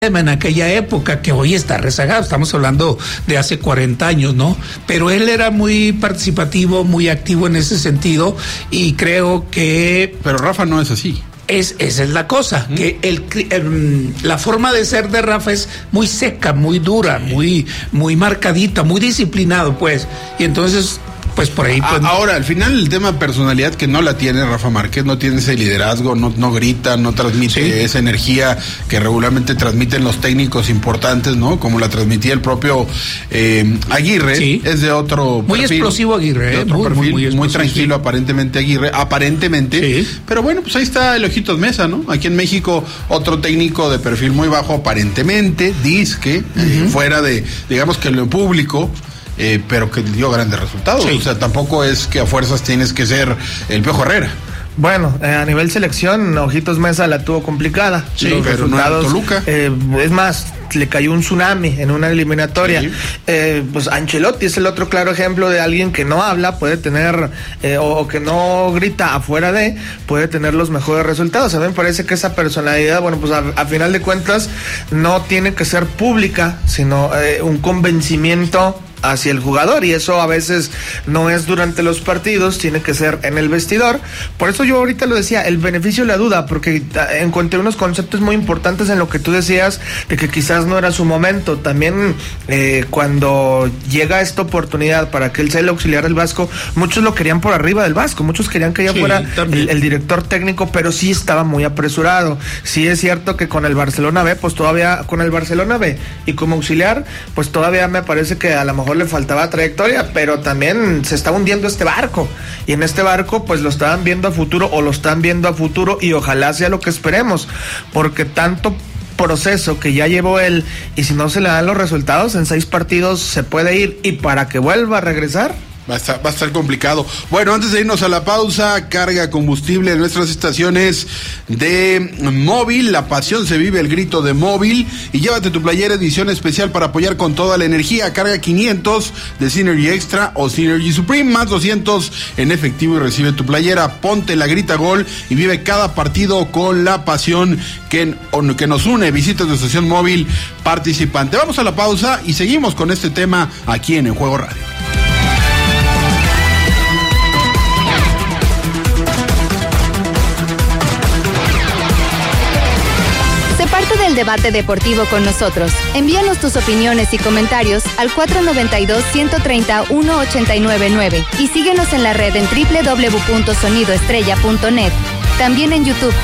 en aquella época, que hoy está rezagado, estamos hablando de hace 40 años, ¿no? Pero él era muy participativo, muy activo en ese sentido, y creo que... Pero Rafa no es así. Esa es la cosa, que la forma de ser de Rafa es muy seca, muy dura, muy marcadita, muy disciplinado, pues, y entonces... Pues por ahí. Pues... Ahora, al final el tema personalidad que no la tiene Rafa Márquez, no tiene ese liderazgo, no grita, no transmite esa energía que regularmente transmiten los técnicos importantes, ¿no? Como la transmitía el propio Aguirre, es de otro muy perfil, explosivo Aguirre, de otro perfil, muy tranquilo aparentemente Aguirre, pero bueno, pues ahí está el Ojitos Mesa, ¿no? Aquí en México otro técnico de perfil muy bajo aparentemente, fuera de, digamos que lo público, pero que dio grandes resultados. O sea, tampoco es que a fuerzas tienes que ser el Piojo Herrera. Bueno, a nivel selección, Ojitos Mesa la tuvo complicada. Los pero resultados, no Toluca. Es más, le cayó un tsunami en una eliminatoria. Pues Ancelotti es el otro claro ejemplo de alguien que no habla, puede tener, o que no grita afuera puede tener los mejores resultados. A mí me parece que esa personalidad, bueno, pues a final de cuentas, no tiene que ser pública, sino un convencimiento hacia el jugador, y eso a veces no es durante los partidos, tiene que ser en el vestidor. Por eso yo ahorita lo decía, el beneficio de la duda, porque encontré unos conceptos muy importantes en lo que tú decías, de que quizás no era su momento. También cuando llega esta oportunidad para que él sea el auxiliar del Vasco, muchos lo querían por arriba del Vasco, muchos querían que ella fuera el director técnico, pero sí estaba muy apresurado. Sí es cierto que con el Barcelona B, pues todavía, con el Barcelona B y como auxiliar, pues todavía me parece que a lo mejor le faltaba trayectoria, pero también se está hundiendo este barco, y en este barco pues lo estaban viendo a futuro, o lo están viendo a futuro, y ojalá sea lo que esperemos, porque tanto proceso que ya llevó él, y si no se le dan los resultados en 6 partidos se puede ir, y para que vuelva a regresar va a estar complicado. Bueno, antes de irnos a la pausa, carga combustible en nuestras estaciones de Móvil. La pasión se vive, el grito de Móvil. Y llévate tu playera edición especial para apoyar con toda la energía. Carga 500 de Synergy Extra o Synergy Supreme, más 200 en efectivo, y recibe tu playera. Ponte la grita gol y vive cada partido con la pasión que nos une. Visita tu estación móvil participante. Vamos a la pausa y seguimos con este tema aquí en Juego Radio. El debate deportivo con nosotros. Envíanos tus opiniones y comentarios al 492-130-1899 y síguenos en la red en www.sonidoestrella.net. También en YouTube